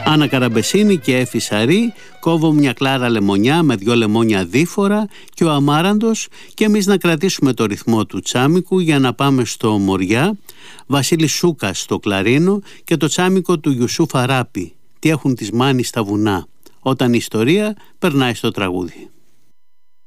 Άννα Καραμπεσίνη και Έφη Σαρή, κόβω μια κλάρα λεμονιά με 2 λεμόνια δίφορα και ο Αμάραντος, και εμείς να κρατήσουμε το ρυθμό του τσάμικου για να πάμε στο Μοριά, Βασίλης Σούκας στο κλαρίνο και το τσάμικο του Ιουσούφ Αράπη, τι έχουν τις μάνεις στα βουνά, όταν η ιστορία περνάει στο τραγούδι.